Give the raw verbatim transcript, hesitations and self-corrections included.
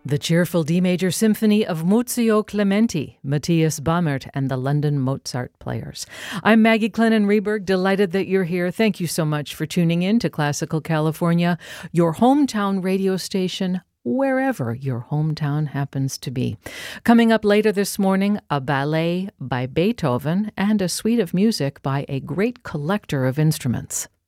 The cheerful D major symphony of Muzio Clementi, Matthias Bammert, and the London Mozart Players. I'm Maggie Clennon Reberg, delighted that you're here. Thank you so much for tuning in to Classical California, your hometown radio station, wherever your hometown happens to be. Coming up later this morning, a ballet by Beethoven and a suite of music by a great collector of instruments.